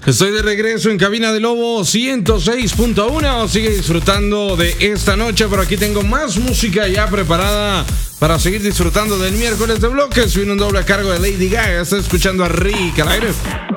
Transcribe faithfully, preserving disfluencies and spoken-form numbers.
Estoy de regreso en Cabina de Lobo ciento seis punto uno. Sigue disfrutando de esta noche, pero aquí tengo más música ya preparada para seguir disfrutando del miércoles de bloques. Viene un doble a cargo de Lady Gaga. Está escuchando a Rick al aire.